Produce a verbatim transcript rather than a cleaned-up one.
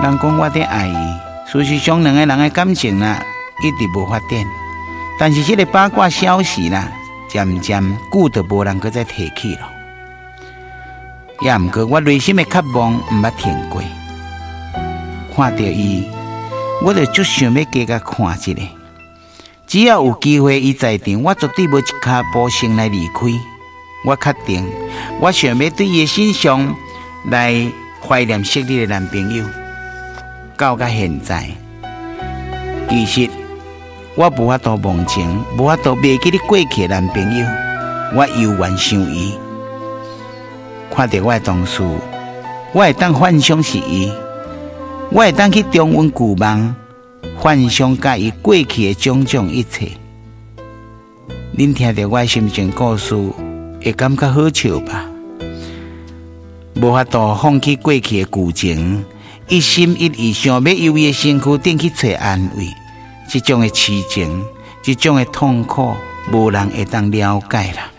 人讲我在爱伊，事实上两个人的感情啦，一直无发展。但是这个八卦消息啦，渐渐久就无人搁再提起了。也毋过我内心的渴望毋捌停过。看到伊，我就足想要加甲看一下。只要有机会伊在场，我绝对无一脚步先来离开。我确定，我想要对伊的身上来怀念昔日的男朋友。到到现在，其实我无法度忘情，无法度忘记你过去的男朋友。我犹原想伊，看到我的同事，我会当幻想是伊，我会当去中温旧梦，幻想甲伊过去的种种一切。恁听到我的心情故事，会感觉好笑吧？无法度放弃过去的旧情，一心一意想要由伊的身躯顶去找安慰。这种的痴情，这种的痛苦，无人会当了解啦。